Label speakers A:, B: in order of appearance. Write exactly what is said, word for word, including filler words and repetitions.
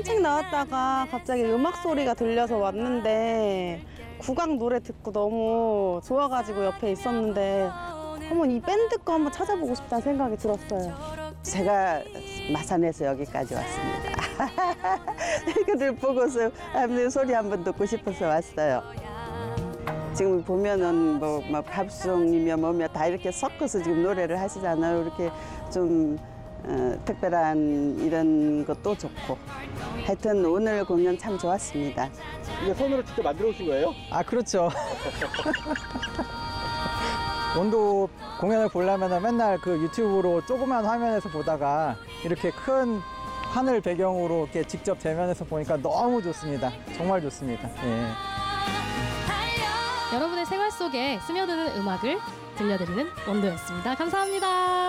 A: 산책 나왔다가 갑자기 음악 소리가 들려서 왔는데 국악 노래 듣고 너무 좋아가지고 옆에 있었는데 한번 이 밴드 거 한번 찾아보고 싶다는 생각이 들었어요.
B: 제가 마산에서 여기까지 왔습니다. 그들 보고서 하는 소리 한번 듣고 싶어서 왔어요. 지금 보면은 뭐, 뭐 팝송이며 뭐며 다 이렇게 섞어서 지금 노래를 하시잖아요. 이렇게 좀 어, 특별한 이런 것도 좋고. 하여튼 오늘 공연 참 좋았습니다.
C: 이게 손으로 직접 만들어 오신 거예요?
D: 아, 그렇죠. 원도 공연을 보려면 맨날 그 유튜브로 조그만 화면에서 보다가 이렇게 큰 하늘 배경으로 이렇게 직접 대면에서 보니까 너무 좋습니다. 정말 좋습니다. 예.
E: 여러분의 생활 속에 스며드는 음악을 들려드리는 원도였습니다. 감사합니다.